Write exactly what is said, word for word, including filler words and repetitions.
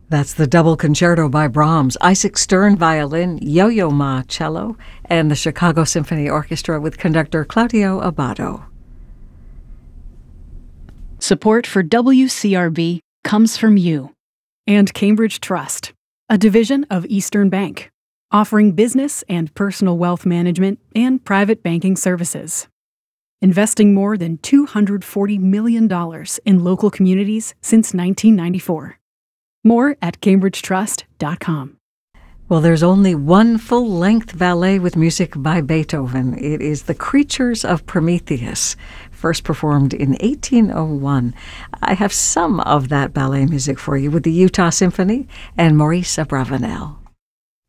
That's the Double Concerto by Brahms, Isaac Stern violin, Yo-Yo Ma cello, and the Chicago Symphony Orchestra with conductor Claudio Abbado. Support for W C R B comes from you. And Cambridge Trust, a division of Eastern Bank, offering business and personal wealth management and private banking services. Investing more than two hundred forty million dollars in local communities since nineteen ninety-four. More at cambridge trust dot com. Well, there's only one full-length ballet with music by Beethoven. It is The Creatures of Prometheus, first performed in eighteen oh one. I have some of that ballet music for you with the Utah Symphony and Maurice Abravanel.